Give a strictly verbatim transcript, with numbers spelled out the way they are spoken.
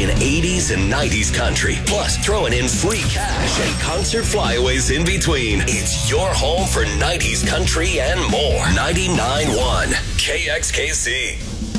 in eighties and nineties country, plus throwing in free cash and concert flyaways in between. It's your home for nineties country and more. ninety-nine point one K X K C.